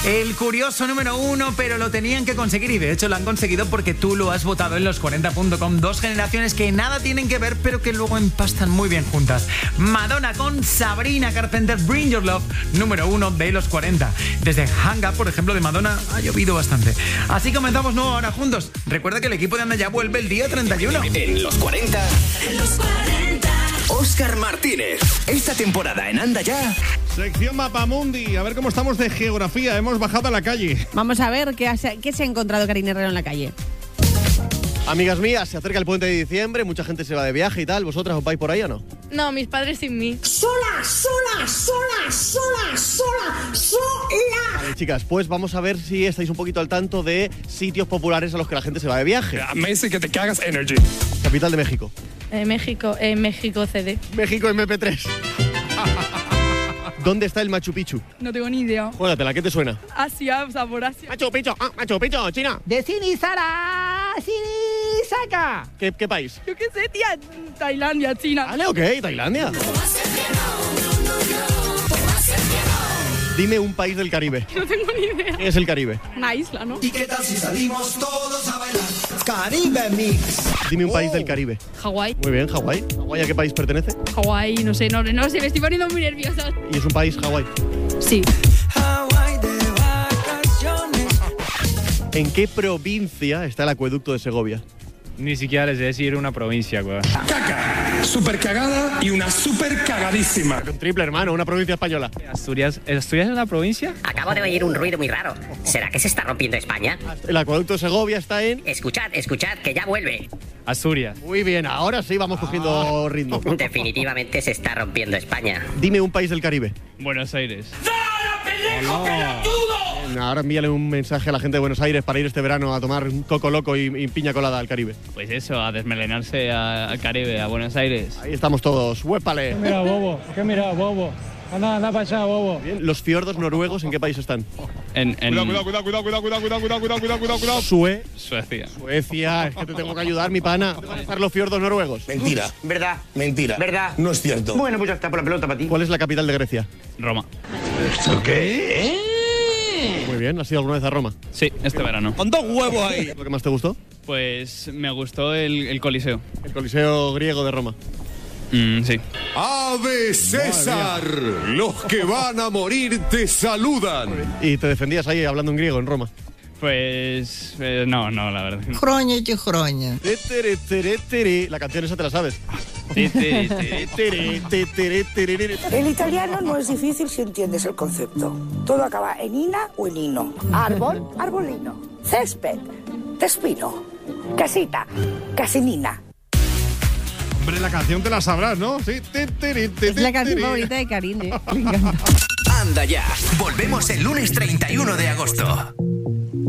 El curioso número 1, pero lo tenían que conseguir y de hecho lo han conseguido porque tú lo has votado en los40.com. Dos generaciones que nada tienen que ver, pero que luego empastan muy bien juntas. Madonna con Sabrina Carpenter, Bring Your Love, número 1 de los 40. Desde Hang Up, por ejemplo, de Madonna, ha llovido bastante. Así comenzamos nuevo ahora juntos. Recuerda que el equipo de Anda Ya vuelve el día 31. En los 40. Óscar Martínez. Esta temporada en Anda Ya. Sección Mapamundi. A ver cómo estamos de geografía. Hemos bajado a la calle. Vamos a ver qué se ha encontrado Karina Herrero en la calle. Amigas mías, se acerca el puente de diciembre, mucha gente se va de viaje y tal. ¿Vosotras os vais por ahí o no? No, mis padres sin mí. Sola. Vale, chicas, pues vamos a ver si estáis un poquito al tanto de sitios populares a los que la gente se va de viaje. Amazing que te cagas energy. Capital de México. México CD. México MP3. ¿Dónde está el Machu Picchu? No tengo ni idea. Juégatela, ¿qué te suena? Asia, o sea, por Asia. Machu Picchu, China. De Sinisara, Sinisaka. ¿Qué país? Yo qué sé, tía. Tailandia, China. Vale, ok, Tailandia. Dime un país del Caribe. No tengo ni idea. ¿Qué es el Caribe? Una isla, ¿no? ¿Y qué tal si salimos todos a bailar? Caribe Mix. Dime un país del Caribe. Hawái. Muy bien, Hawái. ¿Hawái a qué país pertenece? Hawái, no sé, me estoy poniendo muy nerviosa. ¿Y es un país, Hawái? Sí. Hawái de vacaciones. ¿En qué provincia está el acueducto de Segovia? Ni siquiera les decir una provincia, güey. Caca, super cagada y una super cagadísima. Un triple, hermano, una provincia española. ¿Asturias es una provincia? Acabo de oír un ruido muy raro. ¿Será que se está rompiendo España? El acueducto de Segovia está en... Escuchad, que ya vuelve. Asturias. Muy bien, ahora sí vamos cogiendo ritmo. Definitivamente se está rompiendo España. Dime un país del Caribe. Buenos Aires. Ahora envíale un mensaje a la gente de Buenos Aires para ir este verano a tomar un coco loco y piña colada al Caribe. Pues eso, a desmelenarse al Caribe, a Buenos Aires. Ahí estamos todos. ¡Huépale! ¿Qué mira, bobo? Anda para allá, bobo. Bien, ¿los fiordos noruegos en qué país están? Cuidado. Suecia. Suecia, es que te tengo que ayudar, mi pana. ¿Dónde van a estar los fiordos noruegos? Mentira. ¿Verdad? Mentira. ¿Verdad? No es cierto. Bueno, pues ya está por la pelota para ti. ¿Cuál es la capital de Grecia? Roma. ¿Esto qué? Muy bien, ¿has ido alguna vez a Roma? Sí, este verano. Con dos huevos ahí. ¿Lo que más te gustó? Pues me gustó el Coliseo. El Coliseo griego de Roma. Sí. ¡Ave César! Los que van a morir te saludan. ¿Y te defendías ahí hablando en griego en Roma? Pues no, la verdad. Croña. La canción esa te la sabes. El italiano no es difícil si entiendes el concepto. Todo acaba en ina o en ino. Árbol, arbolino. Césped, tespino. Casita, casinina. Hombre, la canción te la sabrás, ¿no? Sí. Es la canción favorita de Karine. Me encanta. Anda Ya. Volvemos el lunes 31 de agosto.